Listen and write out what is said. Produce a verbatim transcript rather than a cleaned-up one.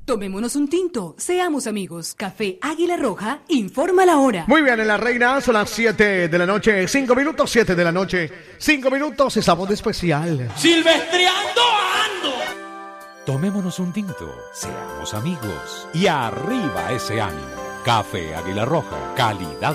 Tomémonos un tinto, seamos amigos. Café Águila Roja, informa la hora. Muy bien, en la Reina son las siete de la noche, cinco minutos, siete de la noche, cinco minutos, estamos de especial. ¡Silvestreando ando! Tomémonos un tinto, seamos amigos y arriba ese ánimo. Café Águila Roja, calidad